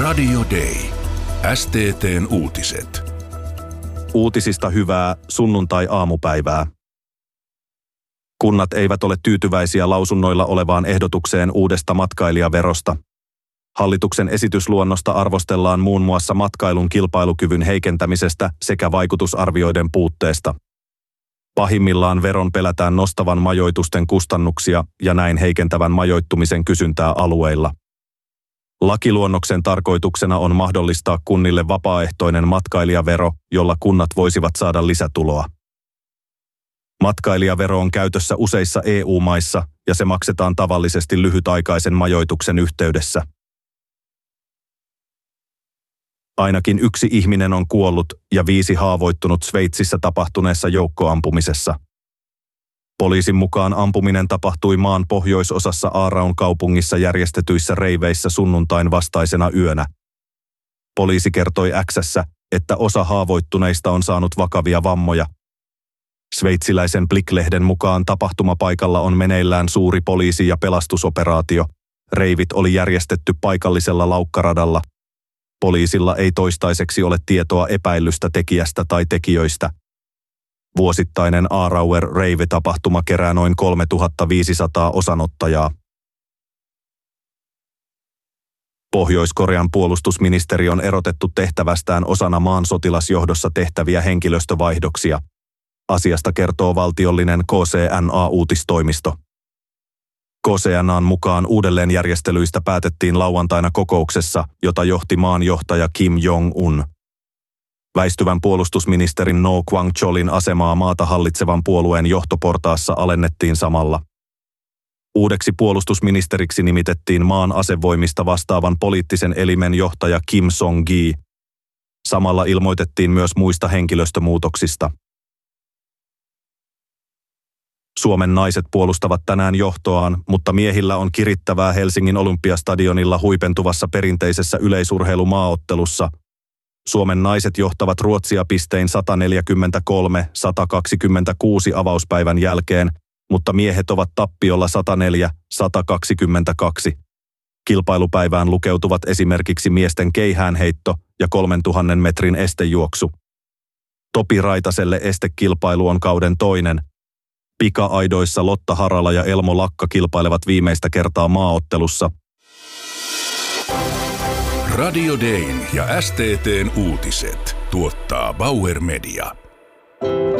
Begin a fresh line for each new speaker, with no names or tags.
Radio Day. STT:n uutiset.
Uutisista hyvää sunnuntai-aamupäivää. Kunnat eivät ole tyytyväisiä lausunnoilla olevaan ehdotukseen uudesta matkailijaverosta. Hallituksen esitysluonnosta arvostellaan muun muassa matkailun kilpailukyvyn heikentämisestä sekä vaikutusarvioiden puutteesta. Pahimmillaan veron pelätään nostavan majoitusten kustannuksia ja näin heikentävän majoittumisen kysyntää alueilla. Lakiluonnoksen tarkoituksena on mahdollistaa kunnille vapaaehtoinen matkailijavero, jolla kunnat voisivat saada lisätuloa. Matkailijavero on käytössä useissa EU-maissa ja se maksetaan tavallisesti lyhytaikaisen majoituksen yhteydessä. Ainakin 1 ihminen on kuollut ja 5 haavoittunut Sveitsissä tapahtuneessa joukkoampumisessa. Poliisin mukaan ampuminen tapahtui maan pohjoisosassa Aaraun kaupungissa järjestetyissä reiveissä sunnuntain vastaisena yönä. Poliisi kertoi X:ssä, että osa haavoittuneista on saanut vakavia vammoja. Sveitsiläisen Blick-lehden mukaan tapahtumapaikalla on meneillään suuri poliisi- ja pelastusoperaatio. Reivit oli järjestetty paikallisella laukkaradalla. Poliisilla ei toistaiseksi ole tietoa epäillystä tekijästä tai tekijöistä. Vuosittainen Aarauer Rave-tapahtuma kerää noin 3500 osanottajaa. Pohjois-Korean puolustusministeri on erotettu tehtävästään osana maan sotilasjohdossa tehtäviä henkilöstövaihdoksia. Asiasta kertoo valtiollinen KCNA-uutistoimisto. KCNA:n mukaan uudelleenjärjestelyistä päätettiin lauantaina kokouksessa, jota johti maan johtaja Kim Jong-un. Väistyvän puolustusministerin No Kwang-cholin asemaa maata hallitsevan puolueen johtoportaassa alennettiin samalla. Uudeksi puolustusministeriksi nimitettiin maan asevoimista vastaavan poliittisen elimen johtaja Kim Song-gi. Samalla ilmoitettiin myös muista henkilöstömuutoksista. Suomen naiset puolustavat tänään johtoaan, mutta miehillä on kirittävää Helsingin Olympiastadionilla huipentuvassa perinteisessä yleisurheilumaaottelussa. Suomen naiset johtavat Ruotsia pistein 143-126 avauspäivän jälkeen, mutta miehet ovat tappiolla 104-122. Kilpailupäivään lukeutuvat esimerkiksi miesten keihäänheitto ja 3000 metrin estejuoksu. Topi Raitaselle estekilpailu on kauden toinen. Pika-aidoissa Lotta Harala ja Elmo Lakka kilpailevat viimeistä kertaa maaottelussa.
Radio Dayn ja STT:n uutiset tuottaa Bauer Media.